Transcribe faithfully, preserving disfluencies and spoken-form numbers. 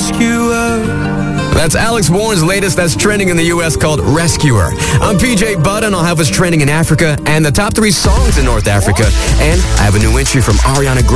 rescuer. That's Alex Warren's latest that's trending in the U S called Rescuer. I'm P J Budd, and I'll have us trending in Africa and the top three songs in North Africa. And I have a new entry from Ariana Grande.